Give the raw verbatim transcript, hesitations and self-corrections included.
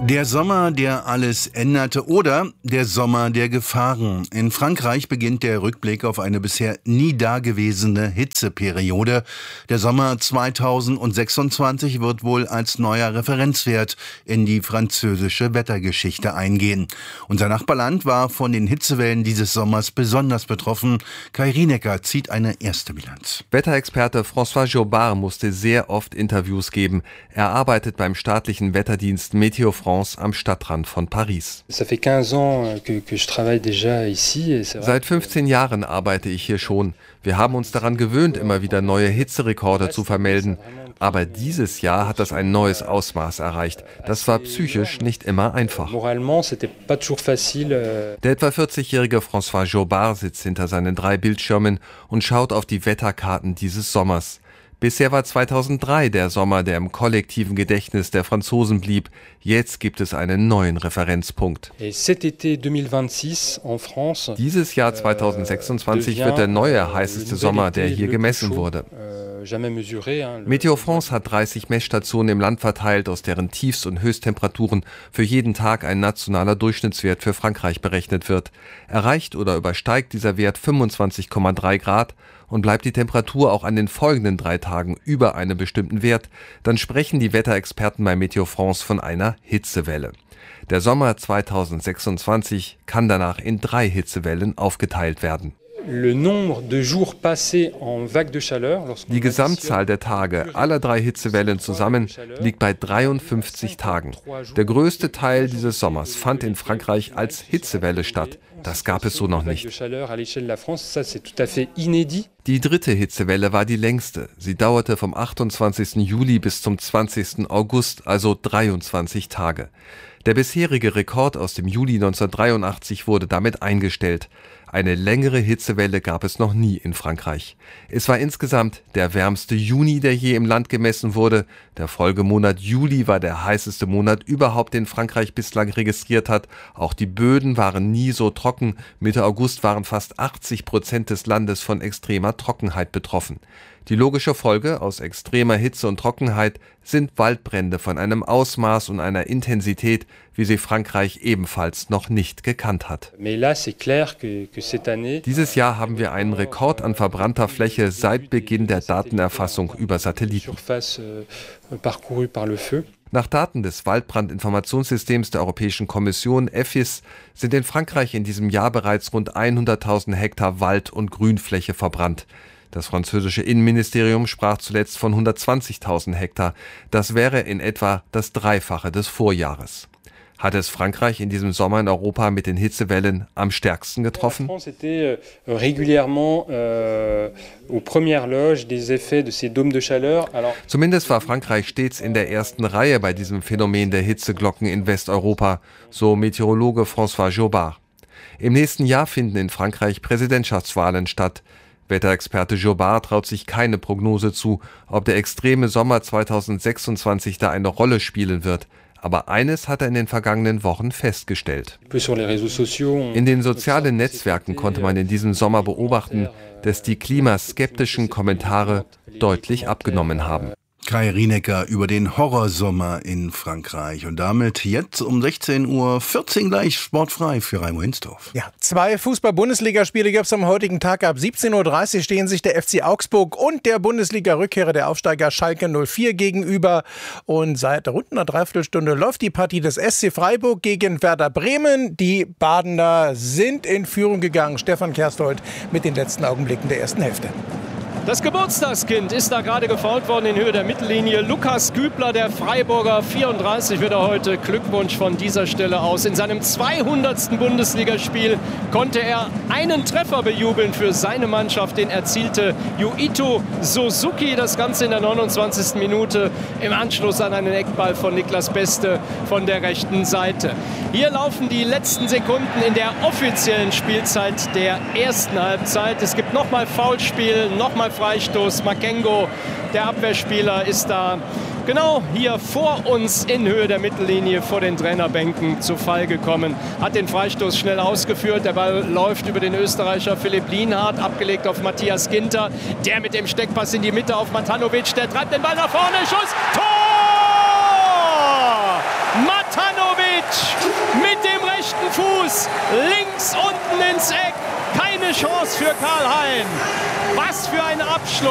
Der Sommer, der alles änderte, oder der Sommer der Gefahren. In Frankreich beginnt der Rückblick auf eine bisher nie dagewesene Hitzeperiode. Der Sommer zweitausendsechsundzwanzig wird wohl als neuer Referenzwert in die französische Wettergeschichte eingehen. Unser Nachbarland war von den Hitzewellen dieses Sommers besonders betroffen. Kai Rienecker zieht eine erste Bilanz. Wetterexperte François Jobard musste sehr oft Interviews geben. Er arbeitet beim staatlichen Wetterdienst Météo France am Stadtrand von Paris. Seit fünfzehn Jahren arbeite ich hier schon. Wir haben uns daran gewöhnt, immer wieder neue Hitzerekorde zu vermelden. Aber dieses Jahr hat das ein neues Ausmaß erreicht. Das war psychisch nicht immer einfach. Der etwa vierzigjährige François Jobard sitzt hinter seinen drei Bildschirmen und schaut auf die Wetterkarten dieses Sommers. Bisher war zweitausenddrei der Sommer, der im kollektiven Gedächtnis der Franzosen blieb. Jetzt gibt es einen neuen Referenzpunkt. Dieses Jahr zweitausendsechsundzwanzig wird der neue heißeste Sommer, der hier gemessen wurde. Météo France hat dreißig Messstationen im Land verteilt, aus deren Tiefst- und Höchsttemperaturen für jeden Tag ein nationaler Durchschnittswert für Frankreich berechnet wird. Erreicht oder übersteigt dieser Wert fünfundzwanzig Komma drei Grad und bleibt die Temperatur auch an den folgenden drei Tagen über einem bestimmten Wert, dann sprechen die Wetterexperten bei Météo France von einer Hitzewelle. Der Sommer zweitausendsechsundzwanzig kann danach in drei Hitzewellen aufgeteilt werden. Die Gesamtzahl der Tage aller drei Hitzewellen zusammen liegt bei dreiundfünfzig Tagen. Der größte Teil dieses Sommers fand in Frankreich als Hitzewelle statt. Das gab es so noch nicht. Die dritte Hitzewelle war die längste. Sie dauerte vom achtundzwanzigsten Juli bis zum zwanzigsten August, also dreiundzwanzig Tage. Der bisherige Rekord aus dem Juli neunzehnhundertdreiundachtzig wurde damit eingestellt. Eine längere Hitzewelle gab es noch nie in Frankreich. Es war insgesamt der wärmste Juni, der je im Land gemessen wurde. Der Folgemonat Juli war der heißeste Monat überhaupt, den Frankreich bislang registriert hat. Auch die Böden waren nie so trocken. Mitte August waren fast achtzig Prozent des Landes von extremer Trockenheit betroffen. Die logische Folge aus extremer Hitze und Trockenheit sind Waldbrände von einem Ausmaß und einer Intensität, wie sie Frankreich ebenfalls noch nicht gekannt hat. Dieses Jahr haben wir einen Rekord an verbrannter Fläche seit Beginn der Datenerfassung über Satelliten. Nach Daten des Waldbrandinformationssystems der Europäischen Kommission E F I S sind in Frankreich in diesem Jahr bereits rund hunderttausend Hektar Wald- und Grünfläche verbrannt. Das französische Innenministerium sprach zuletzt von hundertzwanzigtausend Hektar. Das wäre in etwa das Dreifache des Vorjahres. Hat es Frankreich in diesem Sommer in Europa mit den Hitzewellen am stärksten getroffen? Zumindest war Frankreich stets in der ersten Reihe bei diesem Phänomen der Hitzeglocken in Westeuropa, so Meteorologe François Jobard. Im nächsten Jahr finden in Frankreich Präsidentschaftswahlen statt. Wetterexperte Jobard traut sich keine Prognose zu, ob der extreme Sommer zweitausendsechsundzwanzig da eine Rolle spielen wird. Aber eines hat er in den vergangenen Wochen festgestellt. In den sozialen Netzwerken konnte man in diesem Sommer beobachten, dass die klimaskeptischen Kommentare deutlich abgenommen haben. Kai Rienecker über den Horrorsommer in Frankreich. Und damit jetzt um sechzehn Uhr vierzehn gleich sportfrei für Raimo Hinsdorf. Ja, zwei Fußball-Bundesligaspiele gibt es am heutigen Tag. Ab siebzehn Uhr dreißig stehen sich der F C Augsburg und der Bundesliga-Rückkehrer der Aufsteiger Schalke null vier gegenüber. Und seit rund einer Dreiviertelstunde läuft die Partie des S C Freiburg gegen Werder Bremen. Die Badener sind in Führung gegangen. Stefan Kersthold mit den letzten Augenblicken der ersten Hälfte. Das Geburtstagskind ist da gerade gefoult worden in Höhe der Mittellinie. Lukas Kübler, der Freiburger, vierunddreißig wird er heute. Glückwunsch von dieser Stelle aus. In seinem zweihundertsten Bundesligaspiel konnte er einen Treffer bejubeln für seine Mannschaft. Den erzielte Yuito Suzuki. Das Ganze in der neunundzwanzigsten Minute im Anschluss an einen Eckball von Niklas Beste von der rechten Seite. Hier laufen die letzten Sekunden in der offiziellen Spielzeit der ersten Halbzeit. Es gibt nochmal Foulspiel, nochmal Freistoß. Makengo, der Abwehrspieler, ist da genau hier vor uns in Höhe der Mittellinie vor den Trainerbänken zu Fall gekommen. Hat den Freistoß schnell ausgeführt. Der Ball läuft über den Österreicher Philipp Lienhardt, abgelegt auf Matthias Ginter. Der mit dem Steckpass in die Mitte auf Matanovic. Der treibt den Ball nach vorne. Schuss. Tor! Matanovic! mit dem rechten Fuß links unten ins Eck. Keine Chance für Karl Hein. Was für ein Abschluss.